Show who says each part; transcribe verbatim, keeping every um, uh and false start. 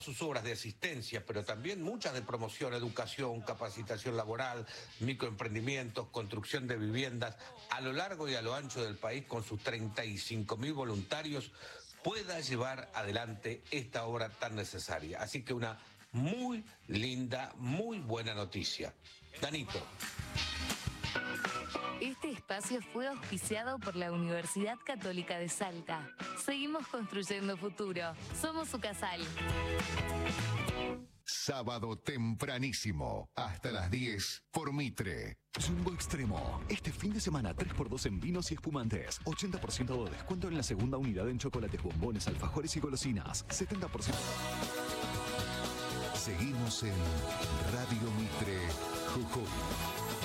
Speaker 1: sus obras de asistencia, pero también muchas de promoción, educación, capacitación laboral, microemprendimientos, construcción de viviendas a lo largo y a lo ancho del país con sus treinta y cinco mil voluntarios, pueda llevar adelante esta obra tan necesaria. Así que una muy linda, muy buena noticia. Danito.
Speaker 2: Este espacio fue auspiciado por la Universidad Católica de Salta. Seguimos construyendo futuro. Somos su casal.
Speaker 3: Sábado tempranísimo, hasta las diez, por Mitre.
Speaker 4: Jumbo Extremo. Este fin de semana, tres por dos en vinos y espumantes. ochenta por ciento de descuento en la segunda unidad en chocolates, bombones, alfajores y golosinas. setenta por ciento.
Speaker 3: Seguimos en Radio Mitre, Jujuy.